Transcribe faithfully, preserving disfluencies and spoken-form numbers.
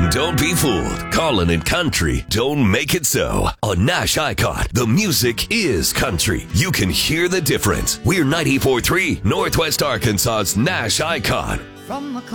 Don't be fooled. Callin' it country don't make it so. On Nash Icon, the music is country. You can hear the difference. We're ninety-four point three Northwest Arkansas's Nash Icon. From the